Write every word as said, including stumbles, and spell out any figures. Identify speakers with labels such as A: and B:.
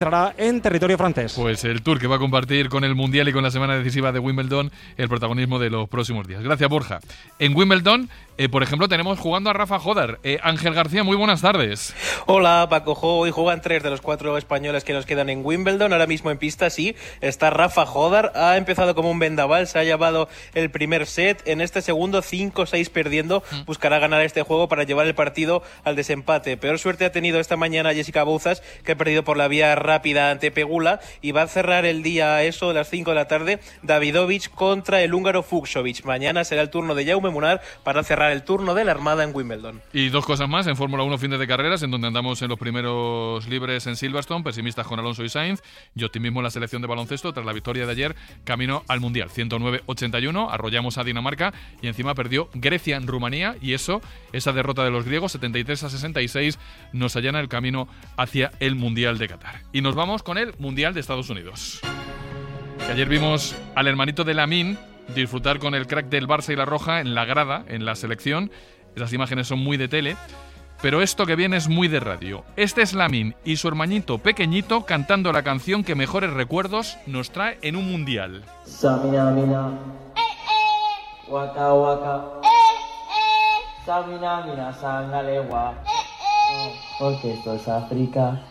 A: entrará en territorio francés.
B: Pues el Tour que va a compartir con el Mundial y con la semana decisiva de Wimbledon el protagonismo de los próximos días. Gracias, Borja. En Wimbledon, eh, por ejemplo, tenemos jugando a Rafa Jódar. Eh, Ángel García, muy buenas tardes.
C: Hola, Paco. Hoy juegan tres de los cuatro españoles que nos quedan en Wimbledon. Ahora mismo en pista, sí, está Rafa Jódar. Ha empezado como un vendaval, se ha llevado el primer set. En este segundo, cinco seis perdiendo. Buscará ganar este juego para llevar el partido al desempate. Peor suerte ha tenido esta mañana Jessica Bouzas, que ha perdido por la vía rápida ante Pegula, y va a cerrar el día a eso de las cinco de la tarde Davidovich contra el húngaro Fucsovics. Mañana será el turno de Jaume Munar para cerrar el turno de la Armada en Wimbledon.
B: Y dos cosas más en Fórmula uno, fines de carreras, en donde andamos en los primeros libres en Silverstone, pesimistas con Alonso y Sainz, y optimismo en la selección de baloncesto tras la victoria de ayer, camino al Mundial. ciento nueve ochenta y uno, arrollamos a Dinamarca y encima perdió Grecia en Rumanía, y eso, esa derrota de los griegos, setenta y tres a sesenta y seis, nos allana el camino hacia el Mundial de Qatar. Y nos vamos con el Mundial de Estados Unidos. Que ayer vimos al hermanito de Lamine disfrutar con el crack del Barça y la Roja en la grada, en la selección. Esas imágenes son muy de tele, pero esto que viene es muy de radio. Este es Lamine y su hermanito pequeñito cantando la canción que mejores recuerdos nos trae en un Mundial.
D: Samina mina, eh, eh. Waka waka, eh, eh. Samina mina sangalewa, eh, eh. Porque esto es África.